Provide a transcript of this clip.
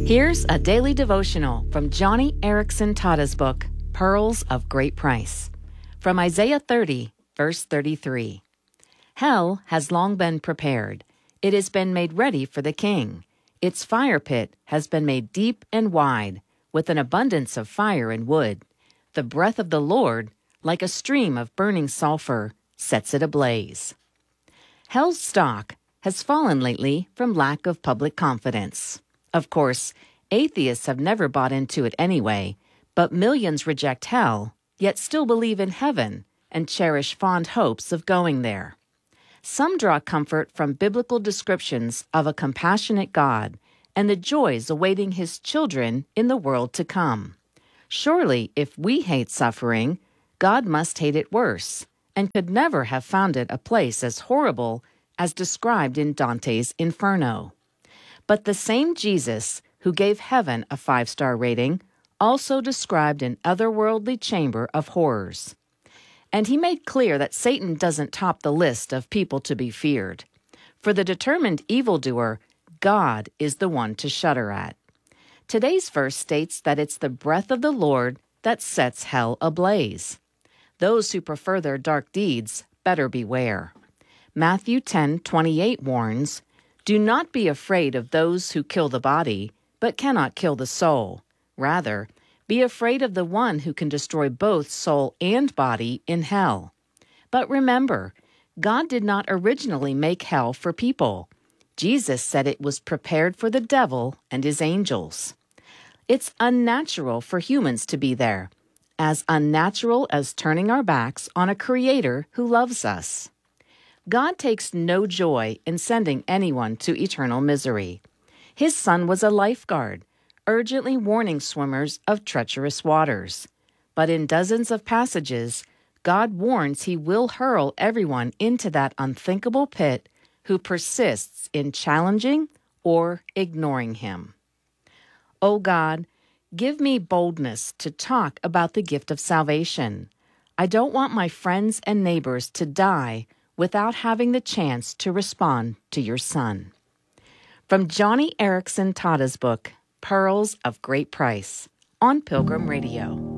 Here's a daily devotional from Johnny Erickson Tada's book, Pearls of Great Price. From Isaiah 30, verse 33. Hell has long been prepared. It has been made ready for the king. Its fire pit has been made deep and wide, with an abundance of fire and wood. The breath of the Lord, like a stream of burning sulfur, sets it ablaze. Hell's stock has fallen lately from lack of public confidence. Of course, atheists have never bought into it anyway, but millions reject hell, yet still believe in heaven and cherish fond hopes of going there. Some draw comfort from biblical descriptions of a compassionate God and the joys awaiting His children in the world to come. Surely, if we hate suffering, God must hate it worse, and could never have founded a place as horrible as described in Dante's Inferno. But the same Jesus who gave heaven a 5-star rating also described an otherworldly chamber of horrors. And He made clear that Satan doesn't top the list of people to be feared. For the determined evildoer, God is the one to shudder at. Today's verse states that it's the breath of the Lord that sets hell ablaze. Those who prefer their dark deeds better beware. Matthew 10:28 warns, "Do not be afraid of those who kill the body, but cannot kill the soul. Rather, be afraid of the one who can destroy both soul and body in hell." But remember, God did not originally make hell for people. Jesus said it was prepared for the devil and his angels. It's unnatural for humans to be there, as unnatural as turning our backs on a Creator who loves us. God takes no joy in sending anyone to eternal misery. His Son was a lifeguard, urgently warning swimmers of treacherous waters. But in dozens of passages, God warns He will hurl everyone into that unthinkable pit who persists in challenging or ignoring Him. O God, give me boldness to talk about the gift of salvation. I don't want my friends and neighbors to die without having the chance to respond to Your Son. From Johnny Erickson Tada's book, Pearls of Great Price, on Pilgrim Radio.